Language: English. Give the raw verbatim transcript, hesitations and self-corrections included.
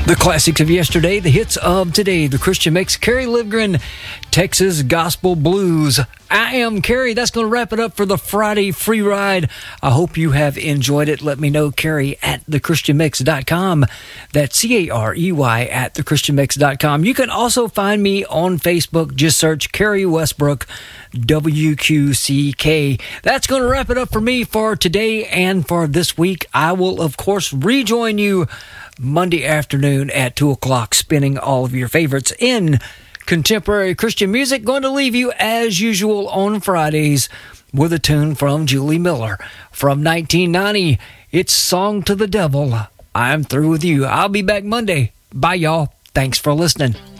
The classics of yesterday, the hits of today, the Christian Mix, Carrie Livgren, Texas Gospel Blues. I am Carrie. That's going to wrap it up for the Friday free ride. I hope you have enjoyed it. Let me know, Carrie at the christian mix dot com. That's C A R E Y at the christian mix dot com. You can also find me on Facebook. Just search Carrie Westbrook, W Q C K. That's going to wrap it up for me for today and for this week. I will, of course, rejoin you Monday afternoon at two o'clock, spinning all of your favorites in contemporary Christian music. Going to leave you, as usual, on Fridays with a tune from Julie Miller from nineteen ninety. It's Song to the Devil. I'm through with you. I'll be back Monday. Bye, y'all. Thanks for listening.